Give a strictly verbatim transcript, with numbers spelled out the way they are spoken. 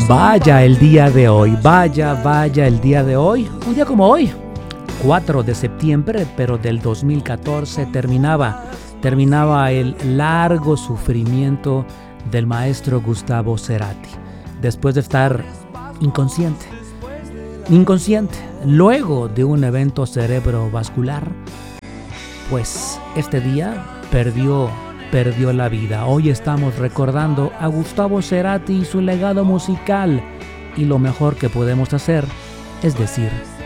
Vaya el día de hoy, vaya, vaya el día de hoy. Un día como hoy, cuatro de septiembre, pero del dos mil catorce, terminaba, terminaba el largo sufrimiento del maestro Gustavo Cerati. Después de estar inconsciente, inconsciente, luego de un evento cerebrovascular, pues este día perdió, perdió la vida. Hoy estamos recordando a Gustavo Cerati y su legado musical, y lo mejor que podemos hacer es decir